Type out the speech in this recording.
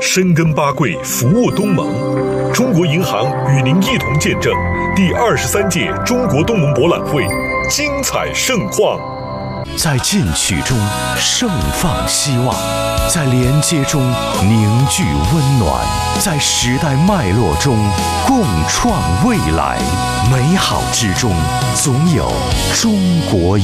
深耕巴贵，服务东盟。中国银行与您一同见证第23届中国东盟博览会精彩盛况。 在进取中盛放希望，在连接中凝聚温暖，在时代脉络中共创未来。美好之中，总有中国